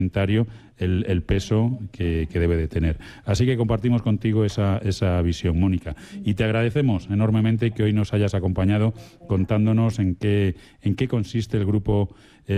el peso que debe de tener. Así que compartimos contigo esa visión, Mónica. Y te agradecemos enormemente que hoy nos hayas acompañado contándonos en qué consiste el grupo